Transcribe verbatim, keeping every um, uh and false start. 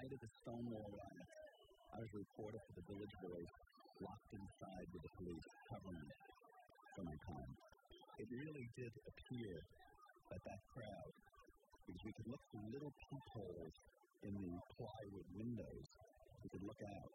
night of the Stonewall riot, I was a reporter for the Village Voice, locked inside with the police, covering for my time. It really did appear that that crowd, because we could look through little peepholes in the plywood windows, we could look out,